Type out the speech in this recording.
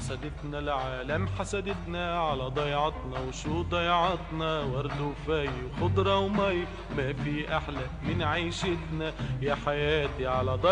حسدتنا العالم حسدتنا على ضيعتنا، وشو ضيعتنا؟ ورد وفي وخضرة ومي، ما في أحلى من عيشتنا يا حياتي على ضيعتنا.